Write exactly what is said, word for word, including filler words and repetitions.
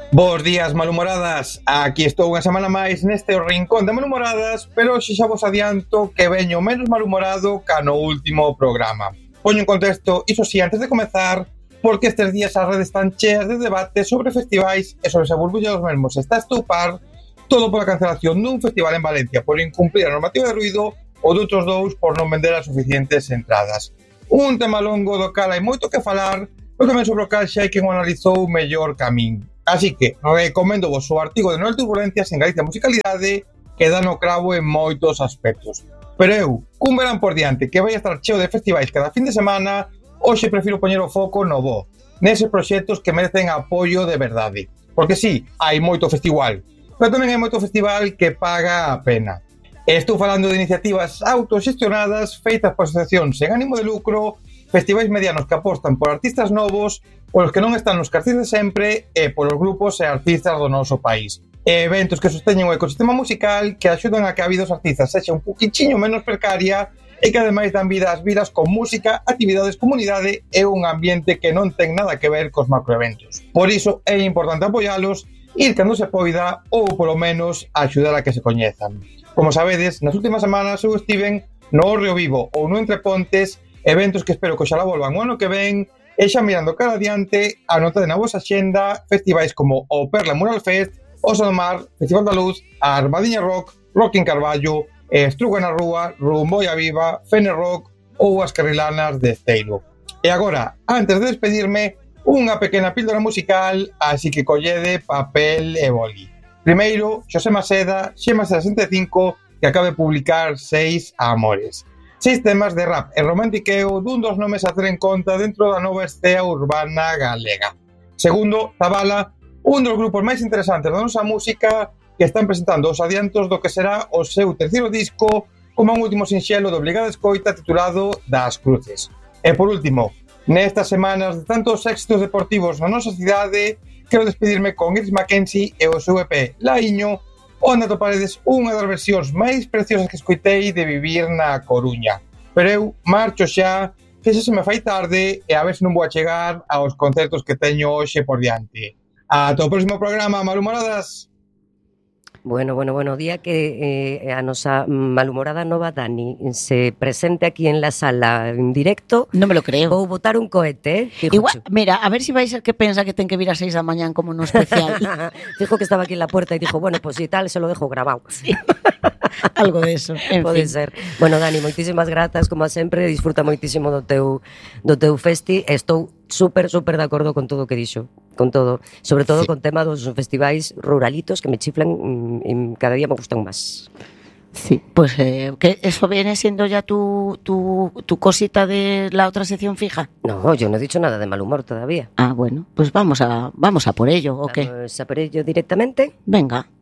Bos días, malhumoradas. Aquí estou unha semana máis neste rincón de malhumoradas, pero hoxe xa vos adianto que veño menos malhumorado ca no último programa. Poño en contexto, iso sí, antes de comezar, porque estes días as redes están cheas de debates sobre festivais e sobre se a burbulla dos mesmos está a estoupar, todo pola cancelación dun festival en Valencia por incumplir a normativa de ruido ou de outros dous por non vender as suficientes entradas. Un tema longo do cal hai moito que falar, pero tamén sobre o cal xa hai quen o analizou mellor que a min. Así que recomendo vos o artigo de Noel Turbulencias en Galicia Musicalidade, que dá no cravo en moitos aspectos. Pero eu, cun verán por diante que vai estar cheo de festivais cada fin de semana, hoxe prefiro poñer o foco no bo, neses proxectos que merecen apoio de verdade. Porque sí, hai moito festival, pero tamén hai moito festival que paga a pena. Estou falando de iniciativas autoxestionadas feitas por asociacións sen ánimo de lucro, festivais medianos que apostan por artistas novos, polos que non están nos cartéis de sempre e polos grupos e artistas do noso país. E eventos que sosteñen o ecosistema musical que axudan a que a vida dos artistas sexa un poquichiño menos precaria e que ademais dan vida ás vidas con música, actividades, comunidade e un ambiente que non ten nada que ver cos macroeventos. Por iso é importante apoialos, ir cando se poida ou polo menos axudar a que se coñezan. Como sabedes, nas últimas semanas eu estiven no Río Vivo ou no Entre Pontes, eventos que espero que oxalá volvan o ano que ven, e xa mirando cara adiante, anoten na vosa xenda festivais como o Perla Mural Fest, o Sonomar, Festival da Luz, a Armadiña Rock, Rock en Carballo, Estruga na Rúa, Rumboia Viva, Fene Rock ou as Carrilanas de Esteiro. E agora, antes de despedirme, unha pequena píldora musical, así que collede papel e boli. Primeiro, Xosé Maceda, Xema sesenta e cinco, que acaba de publicar Seis Amores. Seis temas de rap e romantiqueo dun dos nomes a ter en conta dentro da nova escena urbana galega. Segundo, Zabala, un dos grupos máis interesantes da nosa música que están presentando os adiantos do que será o seu terceiro disco como un último sinxelo de obligada escoita titulado Das Cruces. E por último, nestas semanas de tantos éxitos deportivos na nosa cidade, quero despedirme con Iris Mackenzie e o seu E P Laiño, onde atoparedes unha das versións máis preciosas que escoitei de vivir na Coruña. Pero eu marcho xa, que xa se me fai tarde e a ver se non vou a chegar aos concertos que teño hoxe por diante. Ata o próximo programa, malhumoradas! Bueno, bueno, bueno, día que eh, a nosa malhumorada nova Dani se presente aquí en la sala en directo. Non me lo creo. Vou botar un cohete. Eh? Igual, mira, a ver si vais a que pensa que ten que vir a seis da mañán como no especial. Dijo que estaba aquí en la puerta y dijo, bueno, pues si tal, se lo dejo grabado. Sí. Algo de eso, en Pode fin. ser. Bueno, Dani, moitísimas grazas, como a sempre, disfruta moitísimo do teu, do teu festi. Estou super, super de acordo con todo o que dixo. Con todo, sobre todo sí. Con tema dos festivais ruralitos que me chiflan y cada día me gustan más. Sí, pues eh, que eso viene siendo ya tu, tu, tu cosita de la otra sección fija. No, yo no he dicho nada de mal humor todavía. Ah, bueno, pues vamos a, vamos a por ello, ¿o qué? ¿Vamos a por ello directamente? Venga.